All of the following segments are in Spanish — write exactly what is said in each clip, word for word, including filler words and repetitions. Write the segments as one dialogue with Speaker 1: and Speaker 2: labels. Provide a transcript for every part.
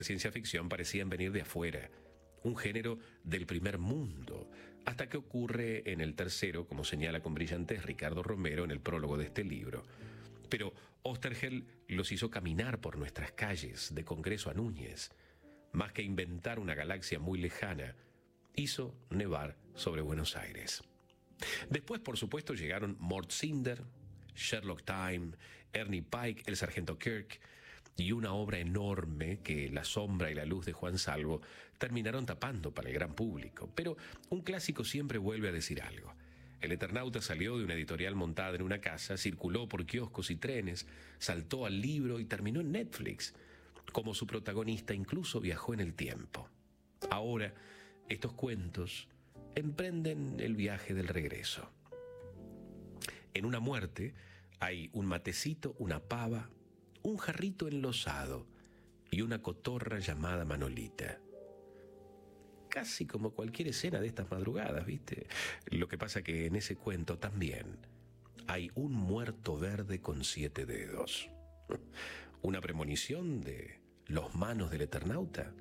Speaker 1: ciencia ficción parecían venir de afuera, un género del primer mundo, hasta que ocurre en el tercero, como señala con brillantez Ricardo Romero en el prólogo de este libro. Pero Oesterheld los hizo caminar por nuestras calles, de Congreso a Núñez. Más que inventar una galaxia muy lejana, hizo nevar sobre Buenos Aires. Después, por supuesto, llegaron Mort Cinder, Sherlock Time, Ernie Pike, el sargento Kirk, y una obra enorme que La sombra y la luz de Juan Salvo terminaron tapando para el gran público. Pero un clásico siempre vuelve a decir algo. El Eternauta salió de una editorial montada en una casa, circuló por kioscos y trenes, saltó al libro y terminó en Netflix. Como su protagonista, incluso viajó en el tiempo. Ahora, estos cuentos emprenden el viaje del regreso. En una muerte hay un matecito, una pava, un jarrito enlosado y una cotorra llamada Manolita. Casi como cualquier escena de estas madrugadas, ¿viste? Lo que pasa que en ese cuento también hay un muerto verde con siete dedos. ¿Una premonición de los manos del Eternauta?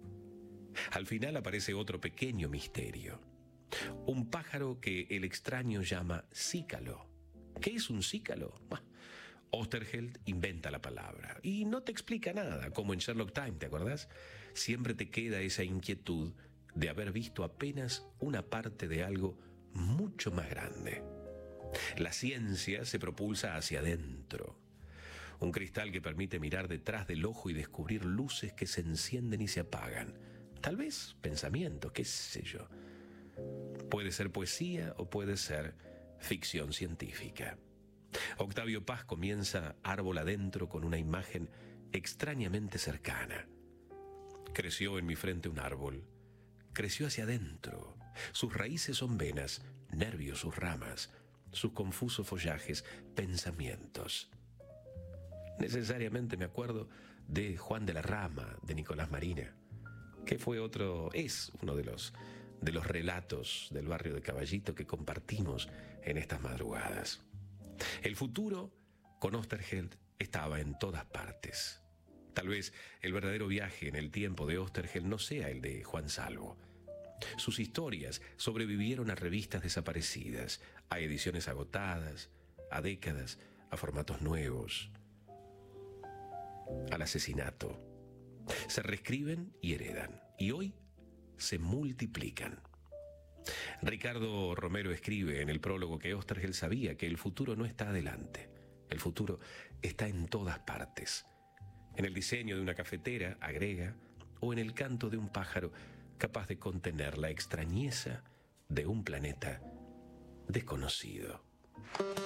Speaker 1: Al final aparece otro pequeño misterio. Un pájaro que el extraño llama cícalo. ¿Qué es un cícalo? Oesterheld inventa la palabra y no te explica nada, como en Sherlock Time, ¿te acordás? Siempre te queda esa inquietud de haber visto apenas una parte de algo mucho más grande. La ciencia se propulsa hacia adentro. Un cristal que permite mirar detrás del ojo y descubrir luces que se encienden y se apagan. Tal vez pensamientos, qué sé yo. Puede ser poesía o puede ser ficción científica. Octavio Paz comienza árbol adentro con una imagen extrañamente cercana. Creció en mi frente un árbol. Creció hacia adentro. Sus raíces son venas, nervios sus ramas, sus confusos follajes, pensamientos. Necesariamente me acuerdo de Juan de la Rama, de Nicolás Marina, que fue otro, es uno de los, de los relatos del barrio de Caballito que compartimos en estas madrugadas. El futuro, con Oesterheld, estaba en todas partes. Tal vez el verdadero viaje en el tiempo de Oesterheld no sea el de Juan Salvo. Sus historias sobrevivieron a revistas desaparecidas, a ediciones agotadas, a décadas, a formatos nuevos, al asesinato. Se reescriben y heredan, y hoy se multiplican. Ricardo Romero escribe en el prólogo que Oesterheld sabía que el futuro no está adelante. El futuro está en todas partes. En el diseño de una cafetera, agrega, o en el canto de un pájaro capaz de contener la extrañeza de un planeta desconocido.